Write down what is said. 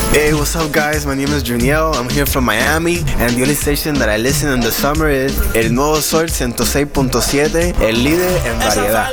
Hey, what's up guys? My name is Juniel. I'm here from Miami and the only station that I listen in the summer is El Nuevo Sol 106.7, el líder en variedad.